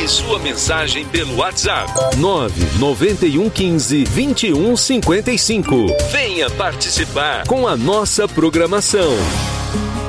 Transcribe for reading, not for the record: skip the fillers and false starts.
Envie sua mensagem pelo WhatsApp 99115-2155. Venha participar com a nossa programação.